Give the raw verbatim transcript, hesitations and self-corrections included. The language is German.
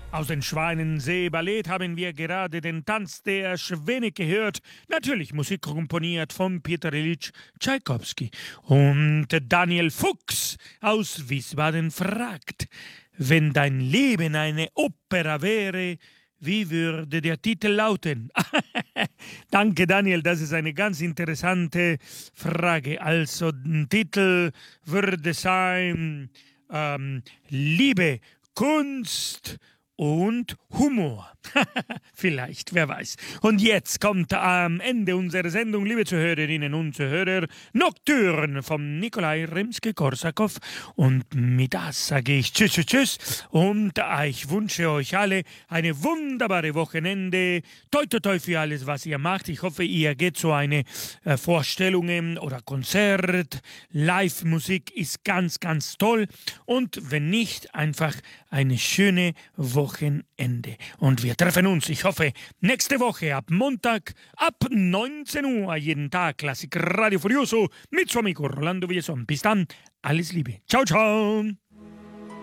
Aus den Schwanensee Ballett haben wir gerade den Tanz der Schwäne gehört. Natürlich Musik komponiert von Peter Ilyich Tschaikowski. Und Daniel Fuchs aus Wiesbaden fragt, wenn dein Leben eine Opera wäre, wie würde der Titel lauten? Danke, Daniel, das ist eine ganz interessante Frage. Also, der Titel würde sein ähm, Liebe, Kunst und Humor. Vielleicht, wer weiß. Und jetzt kommt am Ende unserer Sendung, liebe Zuhörerinnen und Zuhörer, Nocturne von Nikolai Rimsky-Korsakow. Und mit das sage ich Tschüss, Tschüss, Tschüss. Und ich wünsche euch alle eine wunderbare Wochenende. Toi, toi, toi für alles, was ihr macht. Ich hoffe, ihr geht zu einer äh, Vorstellung oder Konzert. Live-Musik ist ganz, ganz toll. Und wenn nicht, einfach eine schöne Wochenende. Und wir treffen uns, ich hoffe, nächste Woche ab Montag ab neunzehn Uhr jeden Tag Klassik Radio Furioso mit suo amico Rolando Villazon. Bis dann, alles Liebe. Ciao, ciao.